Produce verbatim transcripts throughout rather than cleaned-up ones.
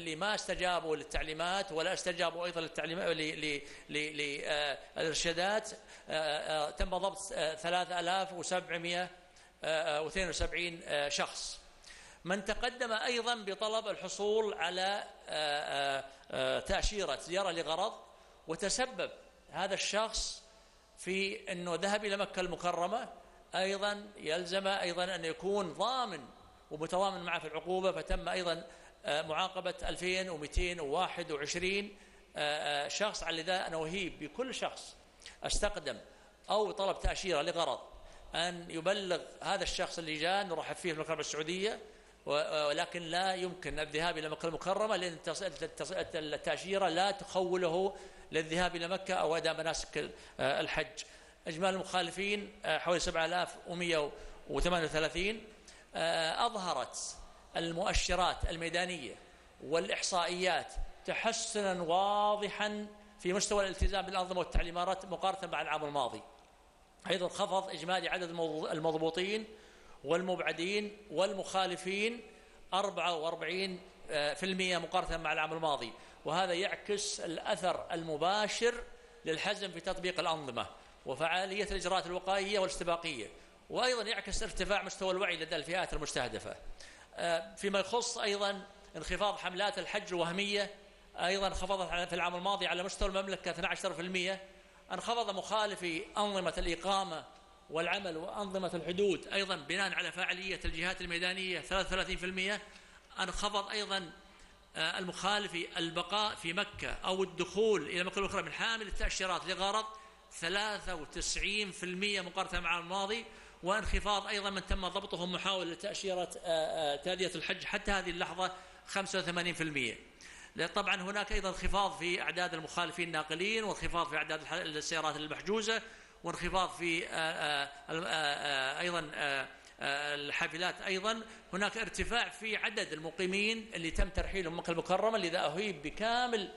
اللي ما استجابوا للتعليمات ولا استجابوا أيضا للتعليمات للإرشادات تم ضبط ثلاثة آلاف وسبعمائة واثنين وسبعين شخص. من تقدم أيضا بطلب الحصول على تأشيرة زيارة لغرض، وتسبب هذا الشخص في أنه ذهب إلى مكة المكرمة، أيضا يلزم أيضا أن يكون ضامن ومتضامن معه في العقوبة، فتم أيضا معاقبة ألفين ومئتين وواحد وعشرين شخص. على ذا أنا أهيب بكل شخص استقدم أو طلب تأشيرة لغرض أن يبلغ هذا الشخص اللي جاء نرحب فيه في المملكة السعودية، ولكن لا يمكن الذهاب إلى مكة المكرمة لأن التأشيرة لا تخوله للذهاب إلى مكة أو أداء مناسك الحج. إجمالي المخالفين حوالي سبعة آلاف ومئة وثمانية وثلاثين. أظهرت المؤشرات الميدانية والإحصائيات تحسنا واضحا في مستوى الالتزام بالأنظمة والتعليمات مقارنة مع العام الماضي. أيضا خفض إجمالي عدد المضبوطين والمبعدين والمخالفين أربعة وأربعين بالمئة مقارنة مع العام الماضي، وهذا يعكس الأثر المباشر للحزم في تطبيق الأنظمة وفعالية الإجراءات الوقائية والاستباقية، وأيضا يعكس ارتفاع مستوى الوعي لدى الفئات المستهدفة. فيما يخص أيضا انخفاض حملات الحج الوهمية، أيضا انخفضت في العام الماضي على مستوى المملكة اثني عشر بالمئة. انخفض مخالفي أنظمة الإقامة والعمل وأنظمة الحدود أيضا بناء على فاعلية الجهات الميدانية ثلاثة وثلاثين بالمئة. انخفض أيضا المخالفي البقاء في مكة أو الدخول إلى مكة الأخرى من حامل التأشيرات لغرض ثلاثة وتسعين بالمئة مقارنة مع الماضي، وانخفاض أيضا من تم ضبطهم محاولة تأشيرة تأدية الحج حتى هذه اللحظة خمسة وثمانين بالمئة. طبعا هناك أيضا انخفاض في أعداد المخالفين الناقلين، وانخفاض في أعداد السيارات المحجوزة، وانخفاض في أيضا الحافلات. أيضا هناك ارتفاع في عدد المقيمين اللي تم ترحيلهم مكة المكرمة، لذا أهيب بكامل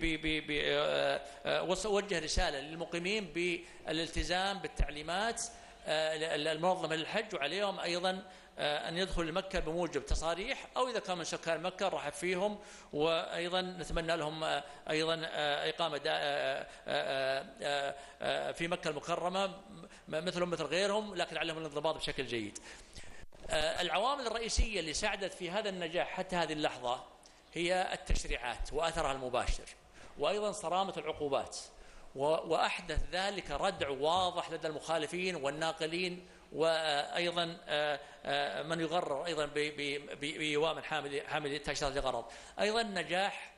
ووجه رسالة للمقيمين بالالتزام بالتعليمات المنظمة للحج، وعليهم أيضا أن يدخلوا لمكة بموجب تصاريح، أو إذا كان من سكان مكة نرحب فيهم، وأيضا نتمنى لهم أيضا إقامة في مكة المكرمة مثلهم مثل غيرهم، لكن عليهم الانضباط بشكل جيد. العوامل الرئيسية اللي ساعدت في هذا النجاح حتى هذه اللحظة هي التشريعات وأثرها المباشر، وأيضا صرامة العقوبات، وأحدث ذلك ردع واضح لدى المخالفين والناقلين، وأيضا من يغرر أيضا بيوام حامل حامل التأشيرات لغرض. أيضا نجاح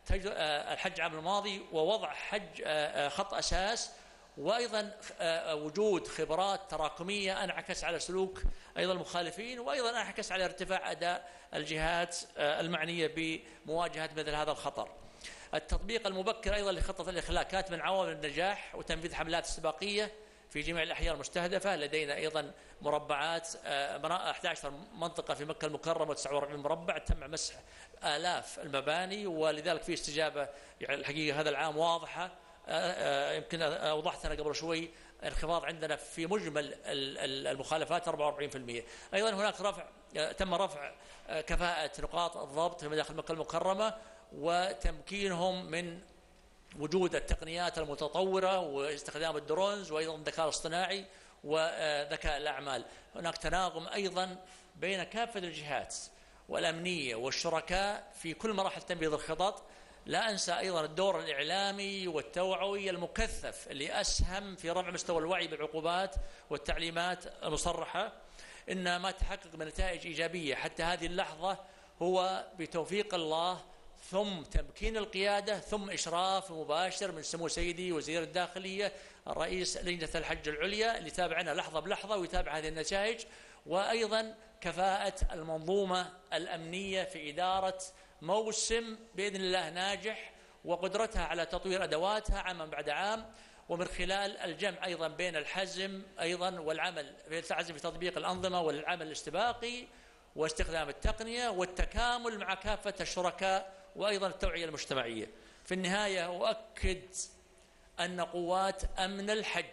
الحج العام الماضي ووضع حج خط أساس، وأيضا وجود خبرات تراكمية انعكس على سلوك أيضا المخالفين، وأيضا انعكس على ارتفاع أداء الجهات المعنية بمواجهة مثل هذا الخطر. التطبيق المبكر أيضا لخطة الإخلاء كانت من عوامل النجاح وتنفيذ حملات استباقية في جميع الأحياء المستهدفة. لدينا أيضا مربعات أحد عشر منطقة في مكة المكرمة وتسعة وأربعين مربع، تم مسح آلاف المباني، ولذلك في استجابة يعني الحقيقة هذا العام واضحة. يمكن أوضحت أنا قبل شوي انخفاض عندنا في مجمل المخالفات أربعة وأربعين بالمئة. أيضا هناك رفع تم رفع كفاءة نقاط الضبط في مداخل مكة المكرمة، وتمكينهم من وجود التقنيات المتطورة واستخدام الدرونز وأيضا الذكاء الاصطناعي وذكاء الأعمال. هناك تناغم أيضا بين كافة الجهات والأمنية والشركاء في كل مراحل تنفيذ الخطط. لا أنسى أيضا الدور الإعلامي والتوعوي المكثف اللي أسهم في رفع مستوى الوعي بالعقوبات والتعليمات المصرحة. إن ما تحقق من نتائج إيجابية حتى هذه اللحظة هو بتوفيق الله، ثم تمكين القيادة، ثم إشراف مباشر من سمو سيدي وزير الداخلية الرئيس لجنة الحج العليا اللي تابعنا لحظة بلحظة ويتابع هذه النتائج، وأيضا كفاءة المنظومة الأمنية في إدارة موسم بإذن الله ناجح، وقدرتها على تطوير أدواتها عاما بعد عام، ومن خلال الجمع أيضا بين الحزم أيضا والعمل في الحزم في تطبيق الأنظمة والعمل الاستباقي واستخدام التقنية والتكامل مع كافة الشركاء وأيضا التوعية المجتمعية. في النهاية أؤكد أن قوات أمن الحج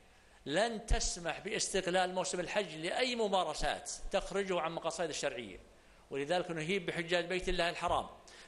لن تسمح باستغلال موسم الحج لأي ممارسات تخرجه عن مقاصد الشرعية، ولذلك نهيب بحجاج بيت الله الحرام